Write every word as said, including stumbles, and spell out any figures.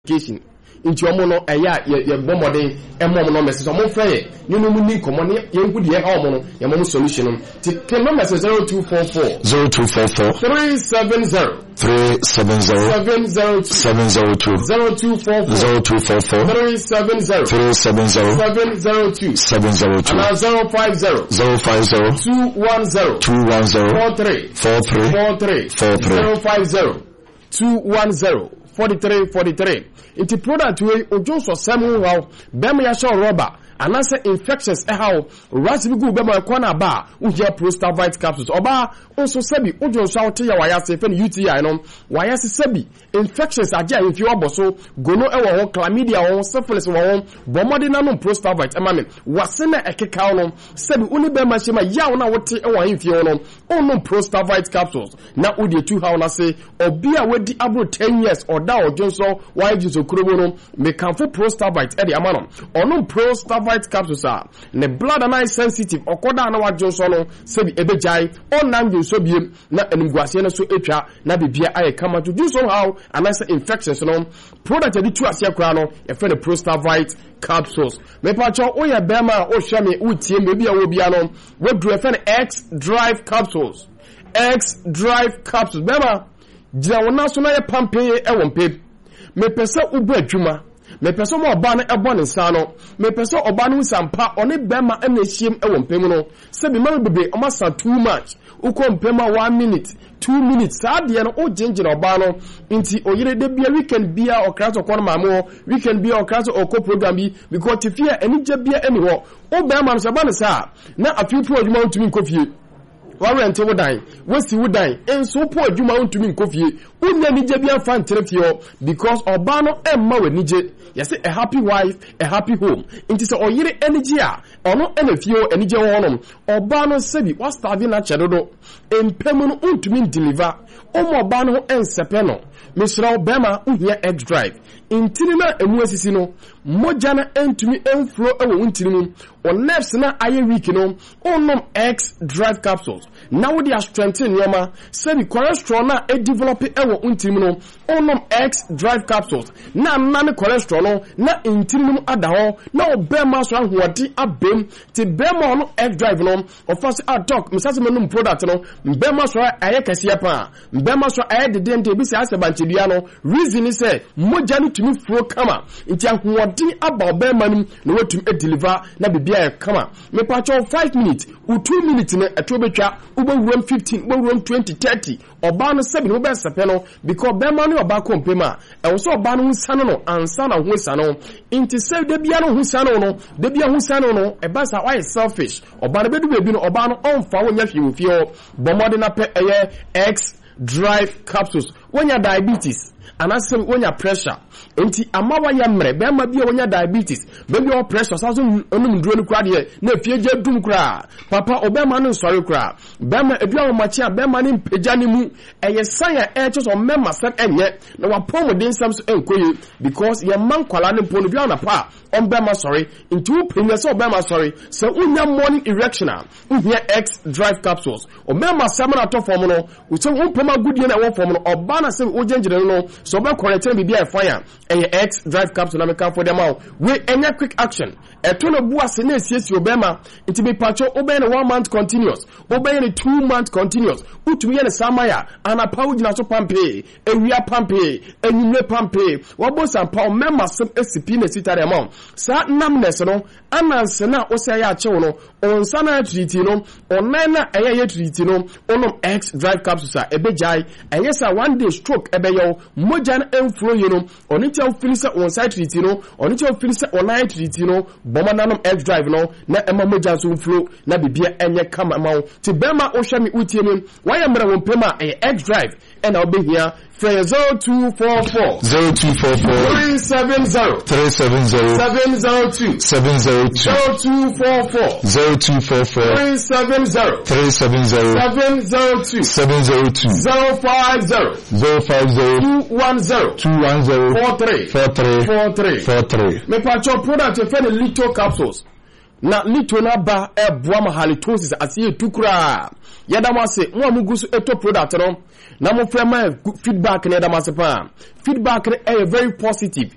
notification into your mono a ya your bomode and mono message or more fair. You know, we come on here, you could hear our mono, your mono solution. Take number zero two four four zero two four four three seven zero three seven zero seven zero seven zero two zero two four four zero two four four three seven zero three seven zero seven zero two seven zero two and zero five zero zero five zero two one zero two one zero four three four three four three four three zero five zero two one zero forty-three forty-three. Inti product we ojo so semu wow bem ya show rubber and answer infections eh how rasibi gu bem kwa na ba wo hear Prostavite capsules oba also sabi ojo shout ya waya se fe U T I no waya se sabi infections aja if you oboso gono e wo chlamydia wo syphilis wo bomode na no Prostavite e ma me wase na ekeka no sabi uni bem ma shema ya wo na wote e wo infio no ono Prostavite capsules na odi two how na say obi a wedi abro ten years or da ojo so why just okrobo no me kanfo Prostavite e de ama no ono Prostavite capsules are ne blood and eye sensitive okoda na wajo so no sebi ebejai onam ju so biem na enguase na so etwa na bibia aye kama to do somehow and answer infections no product e di tu asia kra no e fe the Prostavite capsules me pa cho oya bema o hwe me utie me bia wo bia no we do e fe X Drive capsules X Drive capsules bema jira wona so na ye pampe e wonpe me pese ubu adwuma me pese mo oba na ebo ne nsa no me pese oba no sampa one bema na hiem e wonpe mu no se bi ma bebe o masa too much uko mpema one minute two minutes saa de no o gingira oba no nti oyire de bia weekend bia o krato kwa ma mo weekend bia o krato o ko program bi because tifia eni gya bia eni ho o bema no saba ne saa na afifu adwuma ntumi nkofie warrant wo dan wasi wo dan enso po adwuma ntumi nkofie unya ni gya bia fa nterefio because oba no emma wanije yes a happy wife a happy home inti se oyire energy a ono enafio enije wonom oba no sebi was starving na chedodo empemu no ntumi deliver omo oba no ensepe no misra obema uhia X Drive intini na emu asisi no moja na entumi enflow ewo ntini mu o nerves na aye weak no onom X Drive capsules na wo dia strengthen yoma sebi cholesterol na e develop ewo ntini no onom X Drive capsules na na cholesterol no na intini mu ada ho na obema so ahwodi abem ti bema no X Drive no ofase a doc misase menum product no mbema so aye kase pa mbema so aye de dente bi se asebantedua no reason is say moja no tumi flow kama nti ahwodi aba obema nim na watum e deliver na bibia e kama me pa cho five minutes u two minutes na eto betwa ubawuram fifteen ubawuram twenty thirty oba no seven wo be sepe no because bema no oba kompema e wo so oba no husano no ansa na ho husano nti se de bia no husano no de bia husano no e ba sa why selfish oba no bedu bebi no oba no onfa wo nya hwe wo fie bomode na pe eye X Drive capsules when you diabetes and as when you pressure enti amawa ya mre be ma bia when you diabetes be your pressure so onum duro no kra de na fie gya dum kra papa obema no sori kra be ma edua mo machi be ma ni mpagya ni mu eye san e cho so mema set enye na wa pom den sam so enkoye because ye man kwala ne pon bia na pa on be ma sori into penya so be ma sori so unya morning erection a uhia X Drive capsules obema sam na to form no we so umpema goodie na wo form no oba na se o gengire no so be correct be bia fire and X Drive capsule na me kan for them out we any quick action e to no bua se na esiesi obema nti be pacho obey na one month continuous obey na two month continuous utumi ye na samaya ana pawo gina so pampe ewia pampe enyumre pampe wabo sampa o member sem esipi na sitare amount sa namness no ananse na o se ya ache no onsa na treat no onan na eye ye treat no onom X Drive capsules a ebejai eye sa one day stroke ebeyo moja na enflow you know oniti o feel say on side treat no oniti o feel say online treat no boma nanom X Drive no na ema moja so flow na bibia enye kama ma ti bema o hwe mi utie ni why am won pema X Drive and I'll be here for zero two four four zero two four four three seven zero three seven zero seven zero two seven zero two zero two four four zero two four four three seven zero three seven zero seven zero two seven zero two zero five zero zero five zero two one zero two one zero four three four three four three four three. Me patcho product for the little capsules. Na lito na ba e boa ma halitosis asiye tukura yada mo ase mo amugusu eto product no na mo frema feedback na yada mo ase pa feedback e very positive